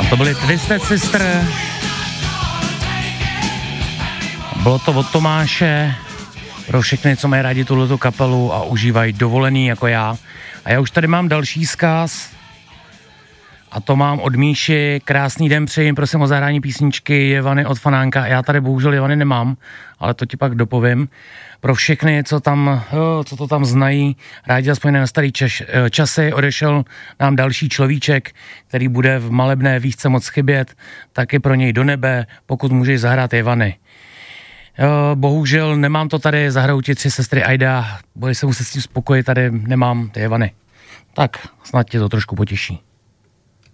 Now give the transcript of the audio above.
To byly Twisted Sister. Bylo to od Tomáše. Pro všechny, co mají rádi tuhletu kapelu a užívají dovolený jako já. A já už tady mám další vzkaz. A to mám od Míši. Krásný den přeji, prosím o zahrání písničky Jevany od Fanánka. Já tady bohužel Jevany nemám, ale to ti pak dopovím. Pro všechny, co to tam znají, rádi aspoň na starý časy, odešel nám další človíček, který bude v malebné výšce moc chybět, taky pro něj do nebe, pokud můžeš zahrát Jevany. Bohužel nemám to tady, zahrajou ti 3 sestry Aida, bude se muset s tím spokojit, tady nemám ty Jevany. Tak snad tě to trošku potěší.